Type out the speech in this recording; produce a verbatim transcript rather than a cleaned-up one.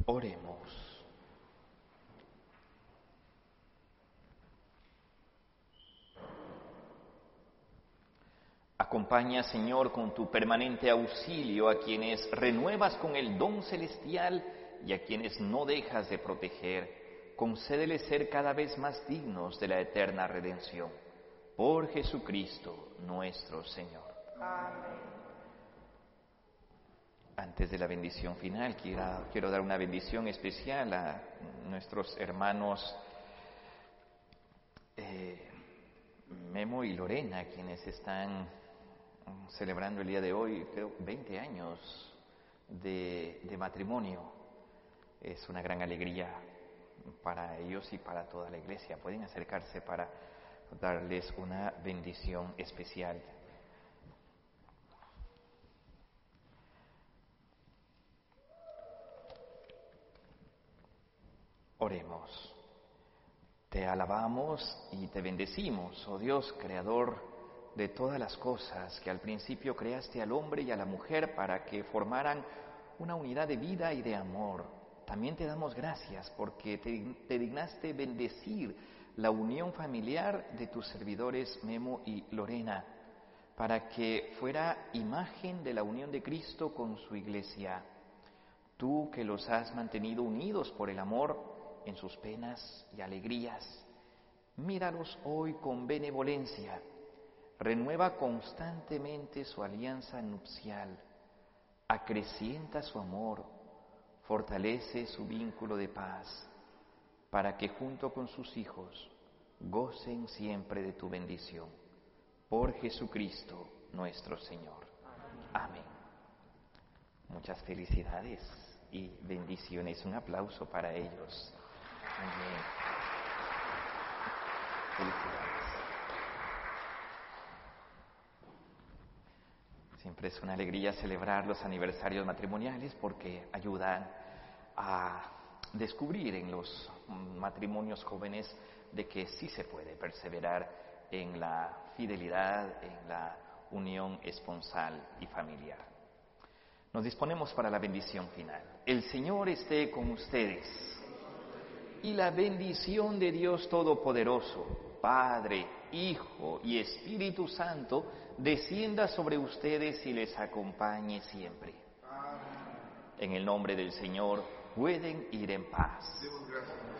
Oremos. Acompaña, Señor, con tu permanente auxilio a quienes renuevas con el don celestial y a quienes no dejas de proteger. Concédeles ser cada vez más dignos de la eterna redención. Por Jesucristo nuestro Señor. Amén. Antes de la bendición final, quiero, quiero dar una bendición especial a nuestros hermanos eh, Memo y Lorena, quienes están celebrando el día de hoy, creo, veinte años de, de matrimonio. Es una gran alegría para ellos y para toda la iglesia. Pueden acercarse para darles una bendición especial. Oremos. Te alabamos y te bendecimos, oh Dios, creador de todas las cosas, que al principio creaste al hombre y a la mujer para que formaran una unidad de vida y de amor. También te damos gracias porque te, te dignaste bendecir la unión familiar de tus servidores Memo y Lorena, para que fuera imagen de la unión de Cristo con su iglesia. Tú que los has mantenido unidos por el amor en sus penas y alegrías, míralos hoy con benevolencia. Renueva constantemente su alianza nupcial, acrecienta su amor, fortalece su vínculo de paz, para que junto con sus hijos gocen siempre de tu bendición. Por Jesucristo nuestro Señor. Amén. Muchas felicidades y bendiciones. Un aplauso para ellos. Amén. Felicidades. Siempre es una alegría celebrar los aniversarios matrimoniales porque ayudan a descubrir en los matrimonios jóvenes de que sí se puede perseverar en la fidelidad, en la unión esponsal y familiar. Nos disponemos para la bendición final. El Señor esté con ustedes. Y la bendición de Dios Todopoderoso, Padre, Hijo y Espíritu Santo, descienda sobre ustedes y les acompañe siempre. Amén. En el nombre del Señor, pueden ir en paz.